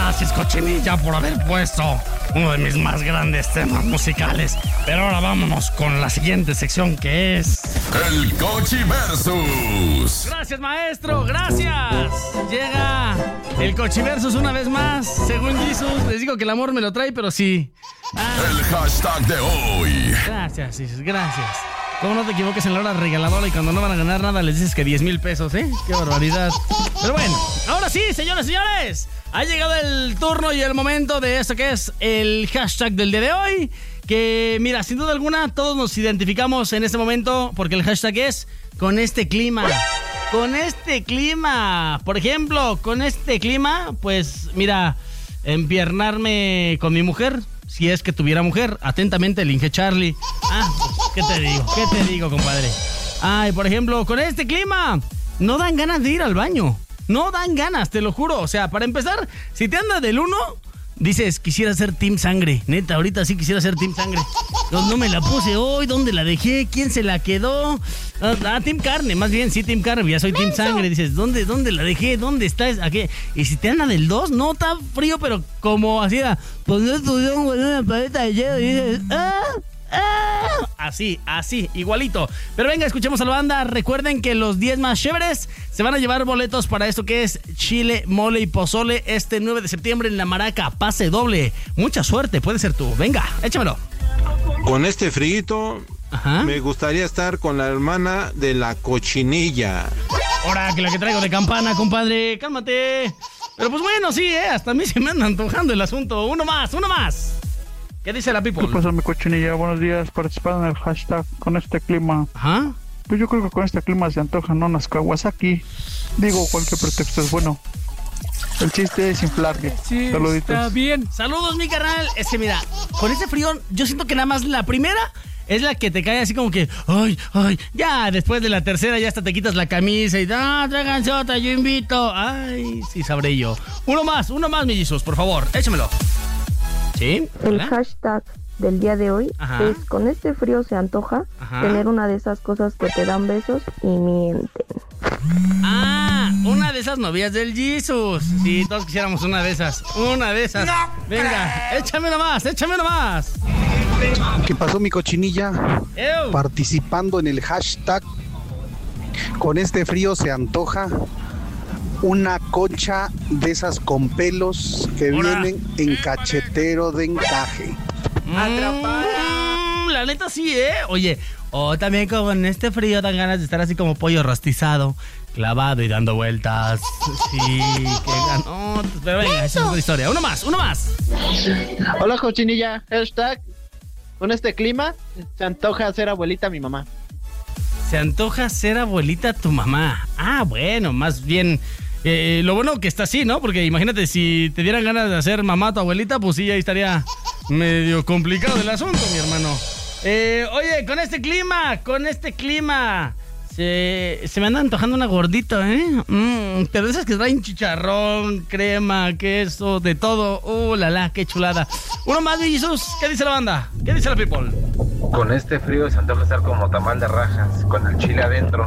Gracias, Cochinilla, por haber puesto uno de mis más grandes temas musicales. Pero ahora vámonos con la siguiente sección, que es... El Cochiversus. Gracias, maestro, gracias. Llega el Cochiversus una vez más. Según Jesus, les digo que el amor me lo trae, pero sí. El hashtag de hoy. Gracias, Jesus, gracias. ¿Cómo no te equivoques en la hora regaladora y cuando no van a ganar nada les dices que 10,000 pesos, eh? ¡Qué barbaridad! Pero bueno, ahora sí, señores, señores. Ha llegado el turno y el momento de esto que es el hashtag del día de hoy. Que, mira, sin duda alguna, todos nos identificamos en este momento porque el hashtag es con este clima. Con este clima. Por ejemplo, con este clima, pues, mira, empiernarme con mi mujer. Si es que tuviera mujer. Atentamente, el Inge Charlie. ¿Qué te digo? ¿Qué te digo, compadre? Ay, por ejemplo, con este clima, no dan ganas de ir al baño. No dan ganas, te lo juro. O sea, para empezar, si te anda del 1, dices, quisiera ser Team Sangre. Neta, ahorita sí quisiera ser Team Sangre. No me la puse hoy, ¿dónde la dejé? ¿Quién se la quedó? Team Carne, más bien, sí, Team Carne. Ya soy Team Sangre. Dices, ¿dónde la dejé? ¿Dónde está? ¿Aquí? Y si te anda del 2, no, está frío, pero como así, pues no estuvieron con una paleta de hielo y dices, Así, igualito. Pero venga, escuchemos a la banda. Recuerden que los 10 más chéveres se van a llevar boletos para esto que es Chile, Mole y Pozole este 9 de septiembre en La Maraca. Pase doble. Mucha suerte, puede ser tú. Venga, échamelo. Con este frito, me gustaría estar con la hermana de la Cochinilla. Ahora que la que traigo de campana, compadre. Cálmate. Pero pues bueno, sí, hasta a mí se me anda antojando el asunto. Uno más. ¿Qué dice la people? ¿Qué pasa, mi Cochinilla? Buenos días, participando en el hashtag con este clima. Pues yo creo que con este clima se antojan unas Kawasaki. Digo, cualquier pretexto es bueno. El chiste es inflarle. Sí, saluditos. Está bien. Saludos, mi carnal. Es que mira, con este frío, yo siento que nada más la primera es la que te cae así como que, ay, ya después de la tercera ya hasta te quitas la camisa y, tráiganse otra, yo invito. Ay, sí, sabré yo. Uno más, mi Jesus, por favor, échamelo. ¿Sí? El hashtag del día de hoy es con este frío se antoja tener una de esas cosas que te dan besos y mienten. Una de esas novias del Jesus. Sí, todos quisiéramos una de esas. No, venga, échame más. ¿Qué pasó, mi Cochinilla? Participando en el hashtag con este frío se antoja una concha de esas con pelos que vienen en cachetero de encaje. La neta sí, Oye, también como en este frío dan ganas de estar así como pollo rostizado, clavado y dando vueltas. Sí, pero venga, esa es otra historia. Uno más. Hola, Cochinilla. Hashtag con este clima se antoja ser abuelita mi mamá. Se antoja ser abuelita tu mamá. Bueno, más bien... lo bueno que está así, ¿no? Porque imagínate, si te dieran ganas de hacer mamá a tu abuelita, pues sí, ahí estaría medio complicado el asunto, mi hermano. Oye, con este clima, se me anda antojando una gordita, pero esas que traen chicharrón, crema, queso, de todo. Qué chulada. Uno más, Jesús. ¿Qué dice la banda? ¿Qué dice la people? Con este frío se antoja estar como tamal de rajas, con el chile adentro.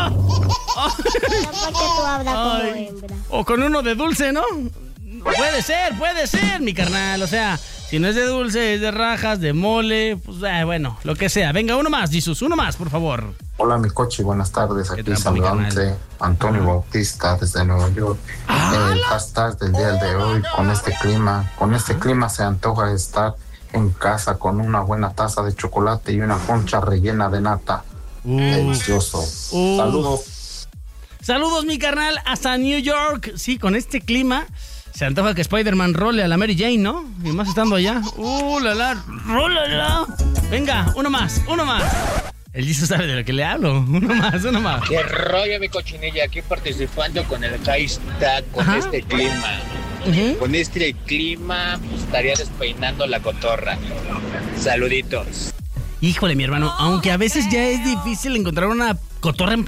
O con uno de dulce, ¿no? Puede ser, mi carnal. O sea, si no es de dulce, es de rajas, de mole, pues bueno, lo que sea. Venga, uno más, Jesús, uno más, por favor. Hola, mi Cochi, buenas tardes. Aquí saludante Antonio Bautista desde Nueva York. El hashtag del día de hoy, con este clima se antoja estar en casa con una buena taza de chocolate y una concha rellena de nata. Delicioso. Saludos, mi carnal, hasta New York. Sí, con este clima se antoja que Spider-Man role a la Mary Jane, ¿no? Y más estando allá. ¡Rólala! Venga, uno más. El Jesus sabe de lo que le hablo. Uno más. ¡Qué rollo, mi Cochinilla! Aquí participando con el hashtag con este clima. Con este clima pues, estaría despeinando la cotorra. Saluditos. Híjole, mi hermano, aunque a veces ya es difícil encontrar una cotorra en